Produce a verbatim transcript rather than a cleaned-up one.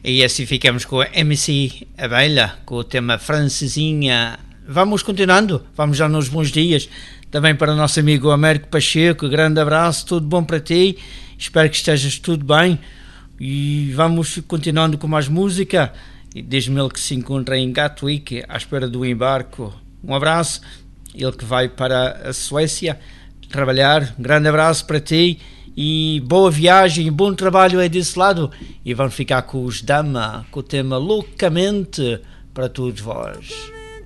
E assim ficamos com a M C Abelha, com o tema Francesinha. Vamos continuando, vamos já nos bons dias. Também para o nosso amigo Américo Pacheco, grande abraço, tudo bom para ti. Espero que estejas tudo bem. E vamos continuando com mais música. Diz-me ele que se encontra em Gatwick, à espera do embarque. Um abraço. Ele que vai para a Suécia trabalhar. Um grande abraço para ti. E boa viagem, bom trabalho aí desse lado. E vamos ficar com os Dama, com o tema Loucamente para todos vós.